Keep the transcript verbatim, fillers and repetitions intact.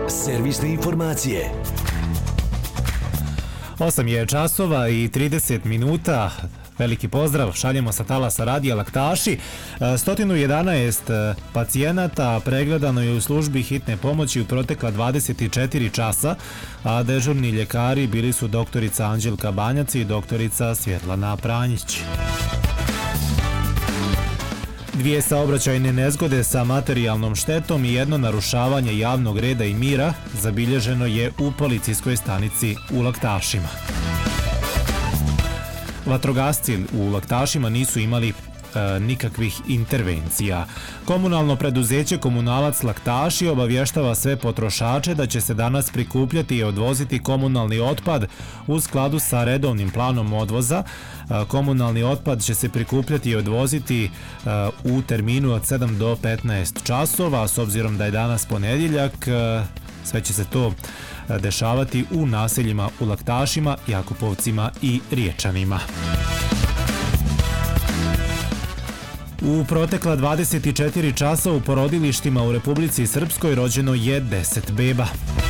Servisne informacije. osam je časova i trideset minuta. Veliki pozdrav, šaljemo sa talasa radija Laktaši. sto jedanaest pacijenata pregledano je u službi hitne pomoći u protekla dvadeset četiri časa, a dežurni ljekari bili su doktorica Anđelka Banjac i doktorica Svjetlana Pranjić. Dvije saobraćajne nezgode sa materijalnom štetom i jedno narušavanje javnog reda i mira zabilježeno je u policijskoj stanici u Laktašima. Vatrogasci u Laktašima nisu imali e, nikakvih intervencija. Komunalno preduzeće Komunalac Laktaši obavještava sve potrošače da će se danas prikupljati i odvoziti komunalni otpad u skladu sa redovnim planom odvoza. E, komunalni otpad će se prikupljati i odvoziti e, u terminu od sedam do petnaest časova, s obzirom da je danas ponedjeljak. E, sve će se to dešavati u naseljima u Laktašima, Jakupovcima i Riječanima. U protekla dvadeset četiri časa u porodilištima u Republici Srpskoj rođeno je deset beba.